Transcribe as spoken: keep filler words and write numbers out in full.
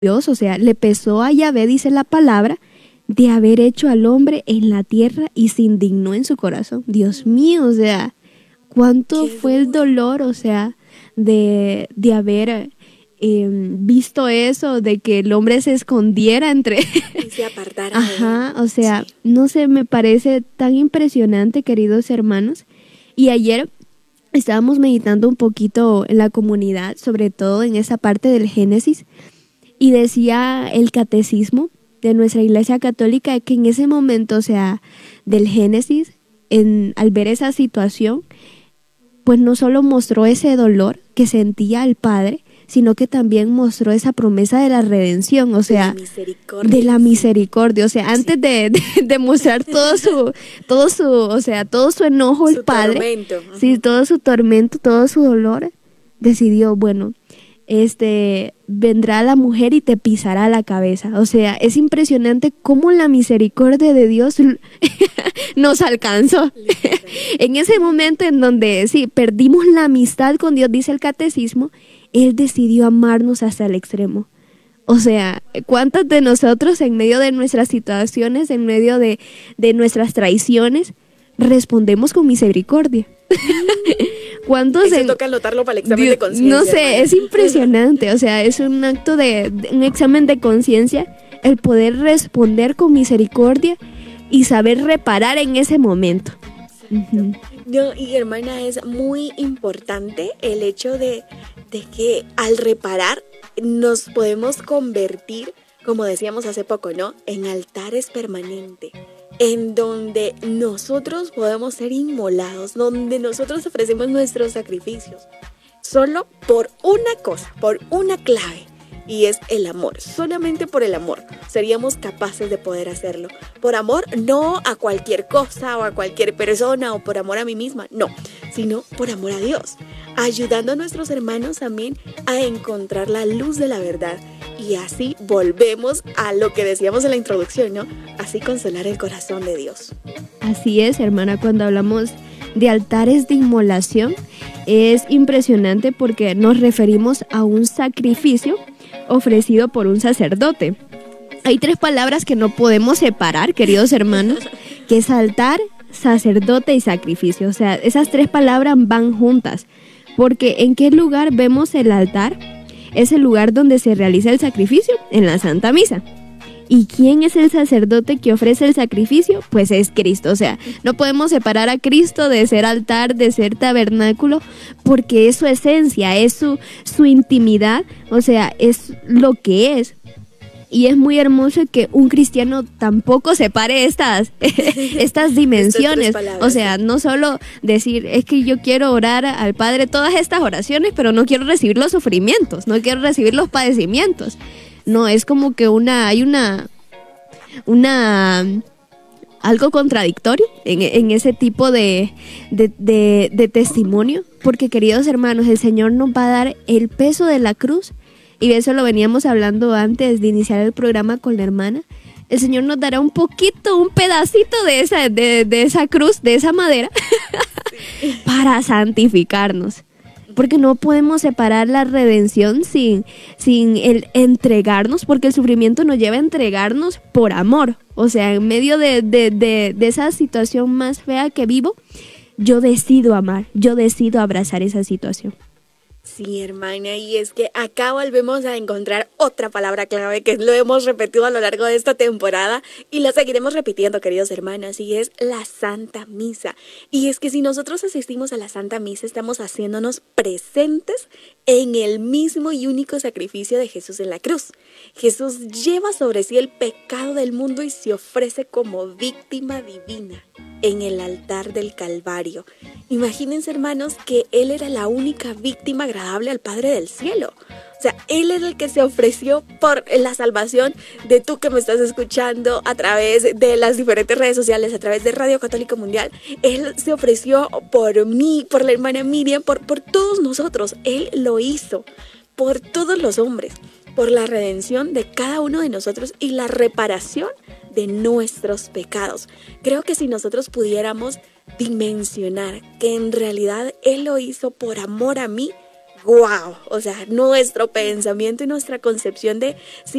Dios, o sea, le pesó a Yahvé, dice la palabra, de haber hecho al hombre en la tierra y se indignó en su corazón. Dios mío, o sea, cuánto fue el dolor, o sea, de, de haber eh, visto eso, de que el hombre se escondiera entre... Y se apartara. Ajá, o sea, sí. no sé, me parece tan impresionante, queridos hermanos. Y ayer estábamos meditando un poquito en la comunidad, sobre todo en esa parte del Génesis, y decía el catecismo de nuestra Iglesia Católica que en ese momento, o sea, del Génesis, en, al ver esa situación, pues no solo mostró ese dolor que sentía el Padre, sino que también mostró esa promesa de la redención, o sea, de la misericordia, de la misericordia, o sea, antes sí. de, de, de mostrar todo su, todo su, o sea, todo su enojo su el Padre, tormento. Uh-huh. sí, todo su tormento, todo su dolor, decidió, bueno, este, vendrá la mujer y te pisará la cabeza. O sea, es impresionante cómo la misericordia de Dios nos alcanzó. En ese momento en donde, sí, perdimos la amistad con Dios, dice el catecismo, Él decidió amarnos hasta el extremo. O sea, ¿cuántos de nosotros en medio de nuestras situaciones, en medio de, de nuestras traiciones, respondemos con misericordia? ¿Cuántos Eso en... toca anotarlo para el examen Dios, de conciencia. No sé, hermana. Es impresionante, o sea, es un acto de, de un examen de conciencia, el poder responder con misericordia y saber reparar en ese momento. Uh-huh. No, y hermana, es muy importante el hecho de, de que al reparar nos podemos convertir, como decíamos hace poco, ¿no?, en altares permanentes, en donde nosotros podemos ser inmolados, donde nosotros ofrecemos nuestros sacrificios, solo por una cosa, por una clave, y es el amor. Solamente por el amor seríamos capaces de poder hacerlo. Por amor, no a cualquier cosa o a cualquier persona, o por amor a mí misma, no, sino por amor a Dios, ayudando a nuestros hermanos también a encontrar la luz de la verdad. Y así volvemos a lo que decíamos en la introducción, ¿no? Así consolar el corazón de Dios. Así es, hermana, cuando hablamos de altares de inmolación, es impresionante porque nos referimos a un sacrificio ofrecido por un sacerdote. Hay tres palabras que no podemos separar, queridos hermanos, que es altar, sacerdote y sacrificio. O sea, esas tres palabras van juntas, porque ¿en qué lugar vemos el altar? Es el lugar donde se realiza el sacrificio, en la Santa Misa. ¿Y quién es el sacerdote que ofrece el sacrificio? Pues es Cristo. O sea, no podemos separar a Cristo de ser altar, de ser tabernáculo, porque es su esencia, es su, su intimidad, o sea, es lo que es. Y es muy hermoso que un cristiano tampoco separe estas, estas dimensiones. O sea, no solo decir, es que yo quiero orar al Padre todas estas oraciones, pero no quiero recibir los sufrimientos, no quiero recibir los padecimientos. No, es como que una, hay una, una, algo contradictorio en, en ese tipo de, de, de, de testimonio, porque queridos hermanos, el Señor nos va a dar el peso de la cruz, y de eso lo veníamos hablando antes de iniciar el programa con la hermana. El Señor nos dará un poquito, un pedacito de esa, de, de esa cruz, de esa madera, para santificarnos. Porque no podemos separar la redención sin, sin el entregarnos, porque el sufrimiento nos lleva a entregarnos por amor. O sea, en medio de, de, de, de esa situación más fea que vivo, yo decido amar, yo decido abrazar esa situación. Sí, hermana, y es que acá volvemos a encontrar otra palabra clave que lo hemos repetido a lo largo de esta temporada y la seguiremos repitiendo, queridos hermanos, y es la Santa Misa. Y es que si nosotros asistimos a la Santa Misa, estamos haciéndonos presentes en el mismo y único sacrificio de Jesús en la cruz. Jesús lleva sobre sí el pecado del mundo y se ofrece como víctima divina en el altar del Calvario. Imagínense, hermanos, que Él era la única víctima agradable al Padre del Cielo. O sea, Él era el que se ofreció por la salvación de tú que me estás escuchando a través de las diferentes redes sociales, a través de Radio Católica Mundial. Él se ofreció por mí, por la hermana Miriam, por, por todos nosotros. Él lo hizo por todos los hombres, por la redención de cada uno de nosotros y la reparación de nuestros pecados. Creo que si nosotros pudiéramos dimensionar que en realidad Él lo hizo por amor a mí, wow, o sea, nuestro pensamiento y nuestra concepción de